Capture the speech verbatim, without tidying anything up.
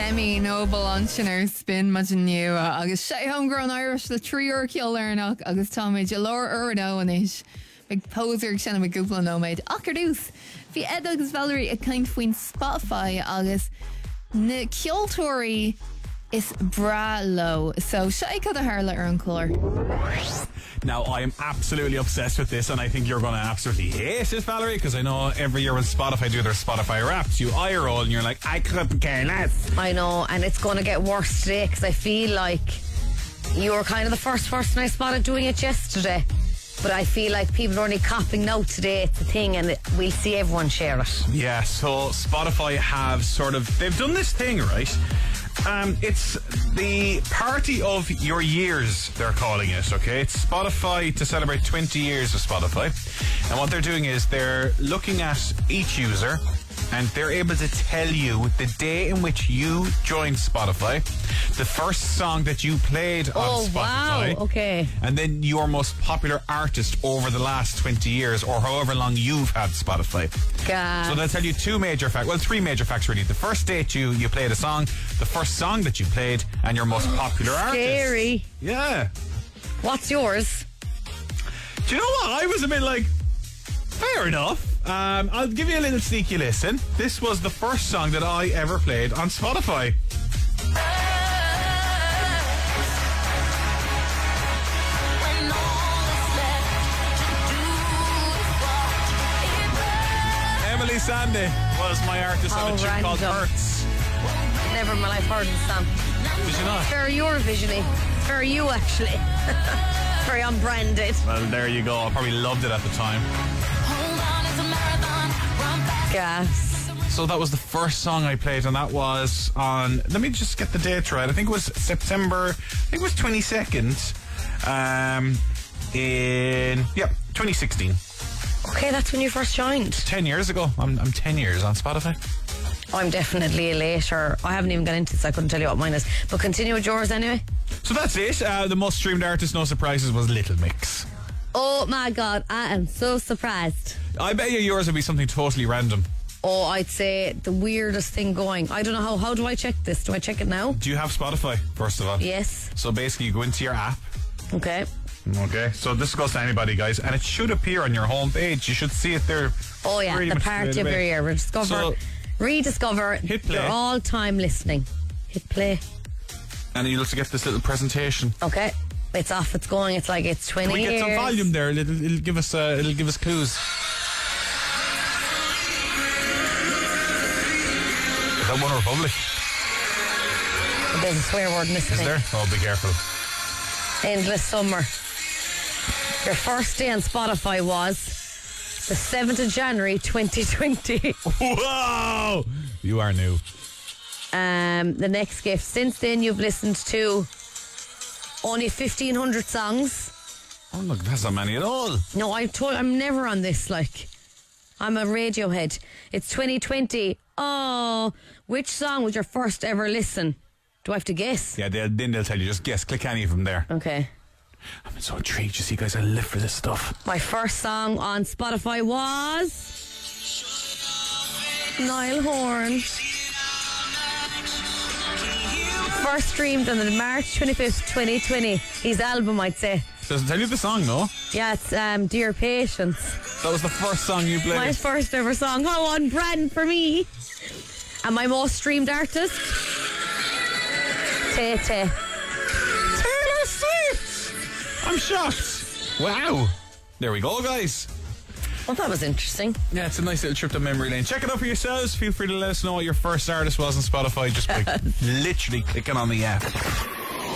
Demi Noble ansinnar spin much new agus sé homegrown Irish le tríor ceollarnach agus táid Laura Urano and is big poser sena me gúpla nóméid achardús hí Ed agus Valerie a kind faoin Spotify agus na ceoltóirí is bra low so sé cad a hairla ar an chlór. Now, I am absolutely obsessed with this, and I think you're going to absolutely hate it, Valerie, because I know every year when Spotify do their Spotify Wrapped, you eye roll and you're like, I couldn't care less. I know, and it's going to get worse today because I feel like you were kind of the first person I spotted doing it yesterday. But I feel like people are only copping now today. It's a thing, and it, we'll see everyone share it. Yeah, so Spotify have sort of, they've done this thing, right? Um, it's the party of your years, they're calling it, okay? It's Spotify to celebrate twenty years of Spotify. And what they're doing is they're looking at each user and they're able to tell you the day in which you joined Spotify, the first song that you played on oh, Spotify. Wow, okay. And then your most popular artist over the last twenty years or however long you've had Spotify. God. So they'll tell you two major facts, well, three major facts really. The first date you, you played a song, the first song that you played, and your most popular artist. Scary. Yeah. What's yours? Do you know what? I was a bit like, fair enough. Um, I'll give you a little sneaky listen. This was the first song that I ever played on Spotify. Emily Sandé was my artist on Oh, a tune called random. Hurts. Never in my life heard of the song. Did you not? Very Eurovisiony. Very you, actually. Very unbranded. Well, there you go. I probably loved it at the time. Gas. So that was the first song I played, and that was on, let me just get the date right. I think it was September, I think it was twenty-second. Um, in, yep, twenty sixteen. Okay, that's when you first joined. ten years ago. I'm, I'm ten years on Spotify. I'm definitely a later. I haven't even got into it, so I couldn't tell you what mine is. But continue with yours anyway. So that's it. Uh, the most streamed artist, no surprises, was Little Mix. Oh my God, I am so surprised. I bet you yours would be something totally random. Oh, I'd say the weirdest thing going. I don't know how. How do I check this? Do I check it now? Do you have Spotify, first of all? Yes. So basically you go into your app. Okay. Okay, so this goes to anybody, guys, and it should appear on your home page. You should see it there. Oh yeah, the party of your year. Rediscover, So, rediscover hit play. your all-time listening. Hit play. and you'll get this little presentation. Okay, it's off. It's going. It's like it's twenty Can we get years. some volume there? It'll, it'll give us. Uh, it'll give us clues. Is that One Republic? There's a swear word in this Is thing. there? Oh, be careful. Endless Summer. Your first day on Spotify was the seventh of January twenty twenty. Whoa! You are new. Um, the next gift. Since then, you've listened to only fifteen hundred songs. Oh, look, that's not many at all. No, I told, I'm never on this. Like, I'm a Radiohead. It's twenty twenty. Oh, which song was your first ever listen? Do I have to guess? Yeah, they'll, then they'll tell you. Just guess. Click any of them there. Okay. I'm so intrigued. You see, guys, I live for this stuff. My first song on Spotify was Niall Horan. First streamed on the March twenty-fifth, twenty twenty. His album, I'd say. Does it tell you the song, no? Yeah, it's um, Dear Patience. That was the first song you played. My first ever song. How on brand for me. And my most streamed artist, Tay Tay. Taylor Swift! I'm shocked. Wow. There we go, guys. Well, that was interesting. Yeah, it's a nice little trip to memory lane. Check it out for yourselves. Feel free to let us know what your first artist was on Spotify just by literally clicking on the app.